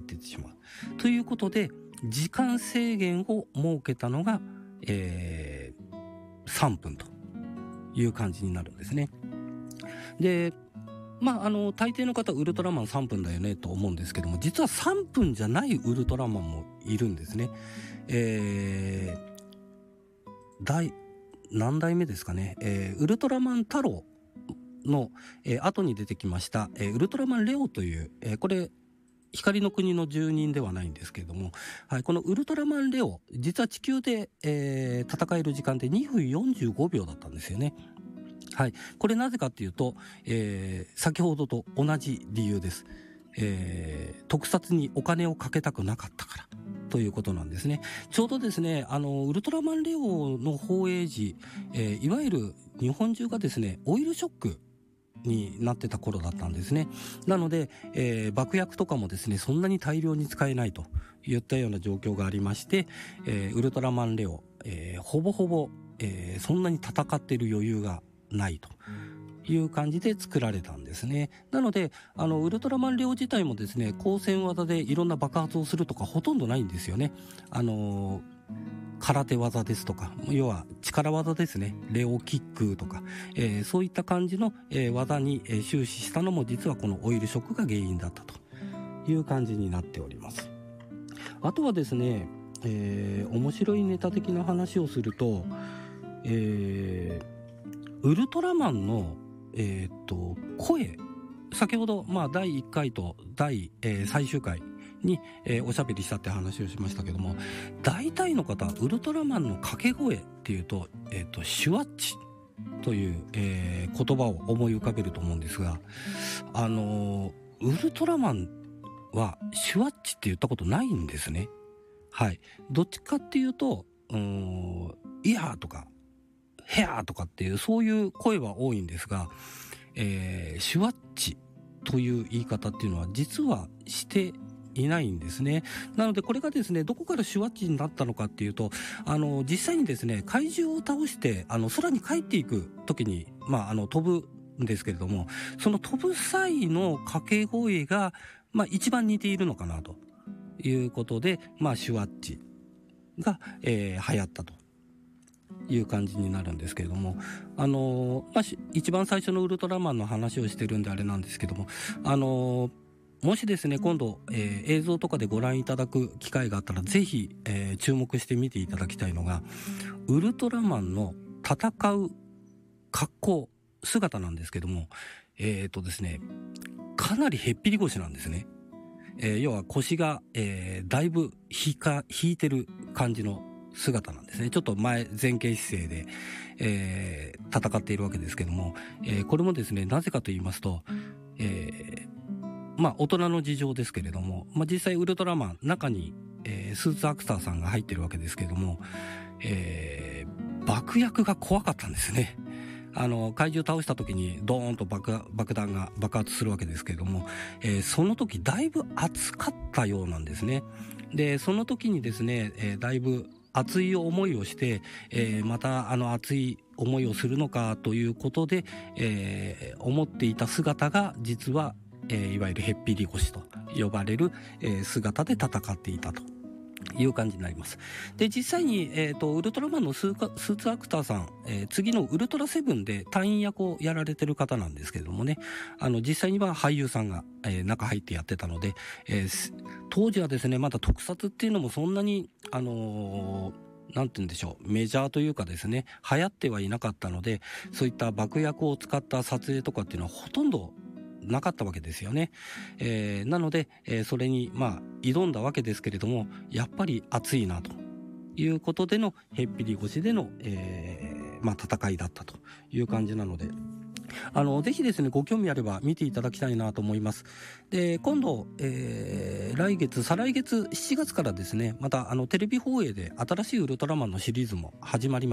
っていってしまうということで、時間制限を設けたのが、3分という感じになるんですね。で、大抵の方ウルトラマン3分だよねと思うんですけども、実は3分じゃないウルトラマンもいるんですね。何代目ですかね、ウルトラマン太郎の、後に出てきました、ウルトラマンレオという、これ光の国の住人ではないんですけれども、はい、このウルトラマンレオ、実は地球で、戦える時間って2分45秒だったんですよね。はい、これなぜかっていうと、先ほどと同じ理由です。特撮にお金をかけたくなかったからということなんですね。ちょうどですね、ウルトラマンレオの放映時、いわゆる日本中がですね、オイルショックになってた頃だったんですね。なので、爆薬とかもですね、そんなに大量に使えないといったような状況がありまして、ウルトラマンレオ、ほぼほぼ、そんなに戦っている余裕がないという感じで作られたんですね。なのでウルトラマンレオ自体もですね、光線技でいろんな爆発をするとかほとんどないんですよね。空手技ですとか、要は力技ですね、レオキックとか、そういった感じの、技に、終始したのも実はこのオイルショックが原因だったという感じになっております。あとはですね、面白いネタ的な話をすると、ウルトラマンの、声、先ほど、第1回と最終回に、おしゃべりしたって話をしましたけども、大体の方ウルトラマンの掛け声っていうと、シュワッチという、言葉を思い浮かべると思うんですが、ウルトラマンはシュワッチって言ったことないんですね。はい、どっちかっていうとイヤーとかヘアーとかっていうそういう声は多いんですが、シュワッチという言い方っていうのは実はしていないんですね。なのでこれがですね、どこからシュワッチになったのかっていうと、実際にですね、怪獣を倒して空に帰っていく時に、飛ぶんですけれども、その飛ぶ際の掛け声が、一番似ているのかなということで、シュワッチが、流行ったという感じになるんですけれども、一番最初のウルトラマンの話をしてるんであれなんですけども、もしですね、今度、映像とかでご覧いただく機会があったらぜひ、注目して見ていただきたいのが、ウルトラマンの戦う格好姿なんですけども、ですね、かなりへっぴり腰なんですね。要は腰が、だいぶ引いてる感じの姿なんですね。ちょっと前傾姿勢で、戦っているわけですけども、これもですね、なぜかと言いますと、大人の事情ですけれども、実際ウルトラマン中に、スーツアクターさんが入ってるわけですけれども、爆薬が怖かったんですね。怪獣倒した時にドーンと爆弾が爆発するわけですけれども、その時だいぶ熱かったようなんですね。でその時にですね、だいぶ熱い思いをして、また熱い思いをするのかということで、思っていた姿が実は、いわゆるへっぴり腰と呼ばれる、姿で戦っていたという感じになります。で実際に、ウルトラマンのスーツアクターさん、次のウルトラセブンで隊員役をやられてる方なんですけれどもね、実際には俳優さんが、中入ってやってたので、当時はですね、まだ特撮っていうのもそんなになんて言うんでしょう、メジャーというかですね、流行ってはいなかったので、そういった爆薬を使った撮影とかっていうのはほとんどなかったわけですよね。なので、それに挑んだわけですけれども、やっぱり熱いなということでのへっぴり腰での、戦いだったという感じなので、ぜひですね、ご興味あれば見ていただきたいなと思います。で今度、再来月7月からですね、またテレビ放映で新しいウルトラマンのシリーズも始まります。